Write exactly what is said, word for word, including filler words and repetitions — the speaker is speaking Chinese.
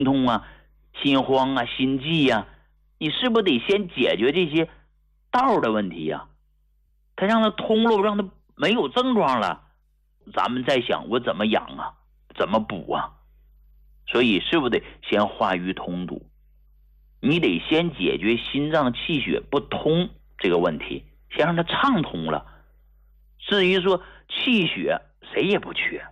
痛啊、心慌啊、心悸呀、啊，你是不是得先解决这些道的问题呀、啊？他让他通了，让他没有症状了，咱们再想我怎么养啊，怎么补啊？所以是不是得先化瘀通堵？你得先解决心脏气血不通这个问题，先让它畅通了。至于说气血谁也不缺，